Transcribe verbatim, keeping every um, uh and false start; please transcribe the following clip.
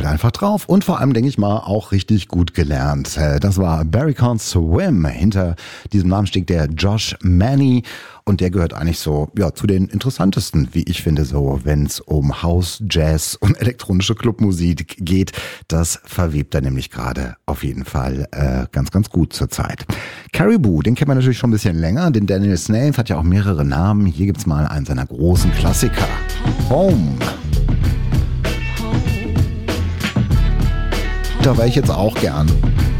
halt einfach drauf und vor allem, denke ich mal, auch richtig gut gelernt. Das war Barry Can't Swim. Hinter diesem Namen steht der Josh Manny und der gehört eigentlich so ja zu den interessantesten, wie ich finde, so wenn es um House, Jazz und elektronische Clubmusik geht. Das verwebt er nämlich gerade auf jeden Fall äh, ganz, ganz gut zurzeit. Caribou, den kennt man natürlich schon ein bisschen länger, denn Daniel Snaith hat ja auch mehrere Namen. Hier gibt's mal einen seiner großen Klassiker. Home. Da wäre ich jetzt auch gern.